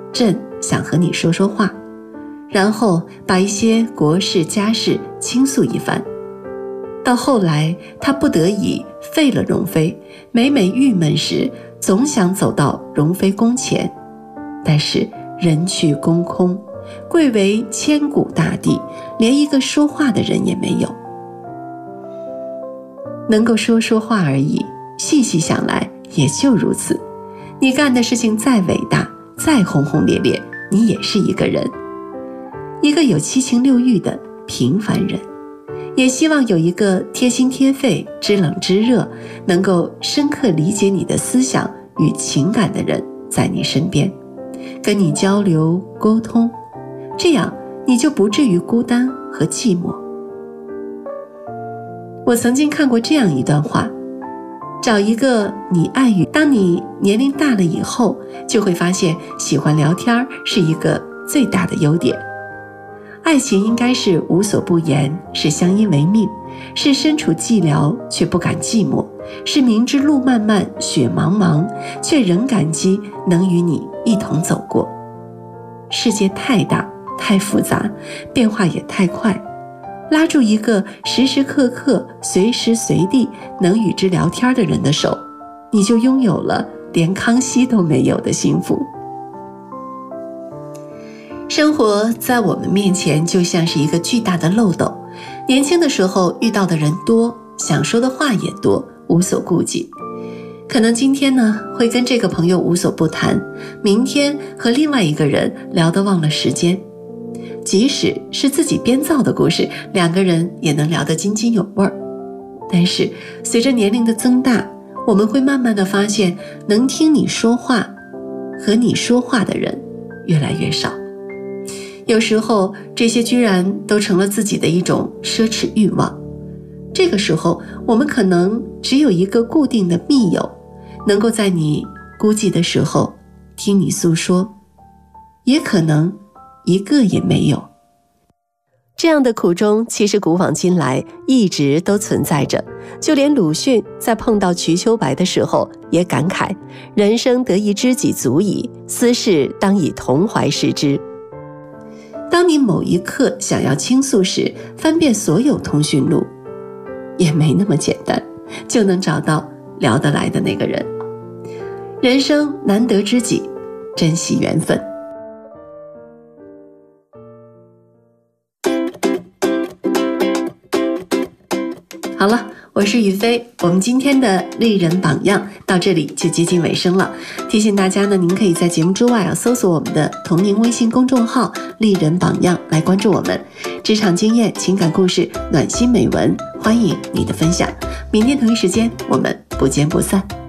朕想和你说说话，然后把一些国事家事倾诉一番。到后来他不得已废了容妃，每郁闷时总想走到容妃宫前，但是人去宫空，贵为千古大帝，连一个说话的人也没有。能够说说话而已，细细想来也就如此。你干的事情再伟大，再轰轰烈烈，你也是一个人，一个有七情六欲的平凡人。也希望有一个贴心贴肺、知冷知热，能够深刻理解你的思想与情感的人在你身边，跟你交流沟通，这样你就不至于孤单和寂寞。我曾经看过这样一段话，找一个你爱与当你年龄大了以后，就会发现喜欢聊天是一个最大的优点。爱情应该是无所不言，是相依为命，是身处寂寥却不感寂寞，是明知路漫漫雪茫茫，却仍感激能与你一同走过。世界太大太复杂，变化也太快，拉住一个时时刻刻随时随地能与之聊天的人的手，你就拥有了连康熙都没有的幸福。生活在我们面前就像是一个巨大的漏斗，年轻的时候遇到的人多，想说的话也多，无所顾忌。可能今天呢，会跟这个朋友无所不谈，明天和另外一个人聊得忘了时间。即使是自己编造的故事，两个人也能聊得津津有味儿。但是随着年龄的增大，我们会慢慢的发现，能听你说话和你说话的人越来越少。有时候这些居然都成了自己的一种奢侈欲望。这个时候我们可能只有一个固定的密友，能够在你孤寂的时候听你诉说，也可能一个也没有。这样的苦衷其实古往今来一直都存在着，就连鲁迅在碰到瞿秋白的时候也感慨，人生得一知己足矣，斯事当以同怀视之。当你某一刻想要倾诉时，翻遍所有通讯录，也没那么简单就能找到聊得来的那个人。人生难得知己，珍惜缘分。好了，我是雨飞，我们今天的丽人榜样到这里就接近尾声了。提醒大家呢，您可以在节目之外搜索我们的同名微信公众号丽人榜样来关注我们。职场经验、情感故事、暖心美文，欢迎你的分享。明天同一时间我们不见不散。